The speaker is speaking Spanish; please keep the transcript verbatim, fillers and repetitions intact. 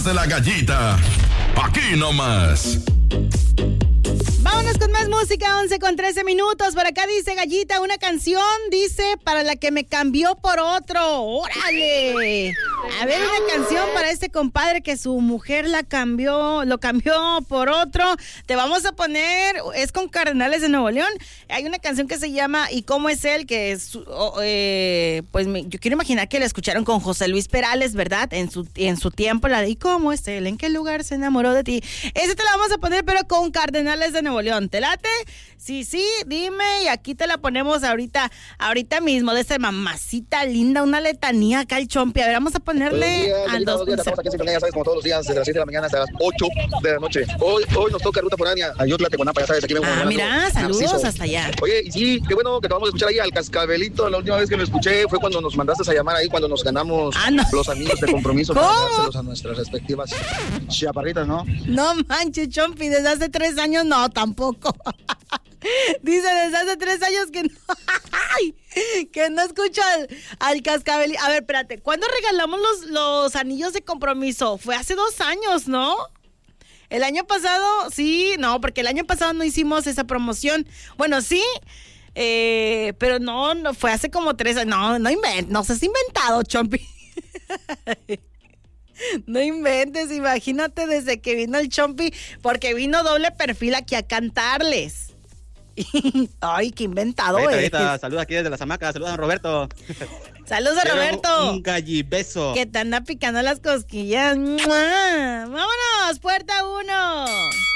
De la Gallita, aquí nomás. Vámonos con más música, once con trece minutos. Por acá dice Gallita, una canción, dice, para la que me cambió por otro. ¡Órale! A ver, una canción para este compadre que su mujer la cambió, lo cambió por otro. Te vamos a poner, es con Cardenales de Nuevo León. Hay una canción que se llama ¿Y cómo es él? Que es, oh, eh, pues me, yo quiero imaginar que la escucharon con José Luis Perales, ¿verdad? En su, en su tiempo, la de ¿Y cómo es él? ¿En qué lugar se enamoró de ti? Ese te la vamos a poner, pero con Cardenales de Nuevo León. ¿Te late? Sí, sí, dime, y aquí te la ponemos ahorita, ahorita mismo, de esa mamacita linda, una letanía acá al Chompi. A ver, vamos a ponerle al dos. Estamos aquí en sintonía, ya sabes, como todos los días, desde las siete de la mañana hasta las ocho de la noche. Hoy, hoy nos toca ruta foránea, Ayutla, Teconapa, ya sabes, aquí vemos. Ah, mira, saludos Narciso. Hasta allá. Oye, y sí, qué bueno que te vamos a escuchar ahí al Cascabelito. La última vez que lo escuché fue cuando nos mandaste a llamar ahí, cuando nos ganamos ah, no. los anillos de compromiso para dárselos a nuestras respectivas chaparritas, ¿no? No manches, Chompi, desde hace tres años no, tampoco. Dice desde hace tres años que no, que no escucho al, al Cascabel. A ver, espérate, ¿cuándo regalamos los, los anillos de compromiso? Fue hace dos años, ¿no? El año pasado, sí, no, porque el año pasado no hicimos esa promoción. Bueno, sí, eh, pero no, no, fue hace como tres años. No, no inventes, no seas inventado, Chompi. No inventes, imagínate desde que vino el Chompi, porque vino doble perfil aquí a cantarles. Ay, qué inventado, eh. Saludos aquí desde las hamacas, saludos a Roberto. Saludos a Roberto. Un gallibeso. Que te anda picando las cosquillas. ¡Mua! Vámonos, puerta uno.